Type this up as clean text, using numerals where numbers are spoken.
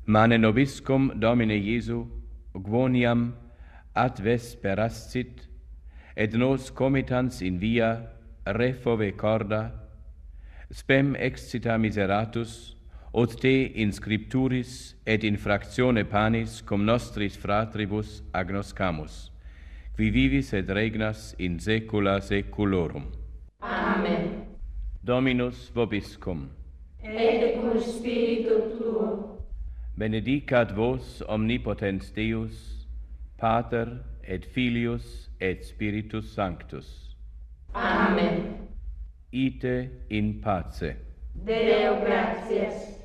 Mane nobiscum Domine Iesu, quoniam ad vesperascit, et nos comitans in via refove corda, spem excita miseratus, ut te in scripturis et in fractione panis cum nostris fratribus agnoscamus, qui vivis et regnas in saecula saeculorum. Amen. Dominus vobiscum. Et cum spiritu tuo. Benedicat vos omnipotens Deus, Pater et Filius et Spiritus Sanctus. Amen. Ite in pace. Deo gratias.